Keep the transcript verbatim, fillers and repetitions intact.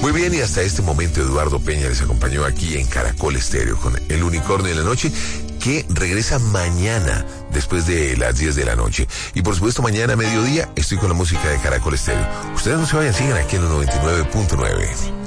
Muy bien, y hasta este momento Eduardo Peña les acompañó aquí en Caracol Estéreo con El Unicornio de la Noche, que regresa mañana después de las diez de la noche. Y por supuesto mañana a mediodía estoy con la música de Caracol Estéreo. Ustedes no se vayan, sigan aquí en los noventa y nueve punto nueve.